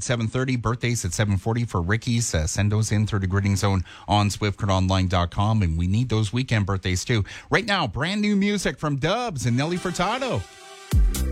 7:30. Birthdays at 7:40 for Ricky's. Send those in through the Gridding Zone on SwiftCurrentOnline.com. And we need those weekend birthdays too. Right now, brand new music from Dubs and Nelly Furtado.